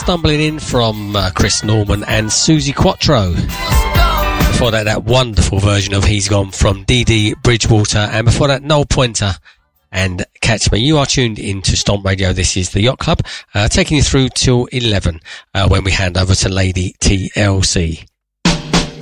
Stumbling In from Chris Norman and Susie Quattro. Before that, that wonderful version of He's Gone from Dee Dee Bridgewater. And before that, Noel Pointer and Catch Me. You are tuned into Stomp Radio. This is the Yacht Club, taking you through till 11, when we hand over to Lady TLC.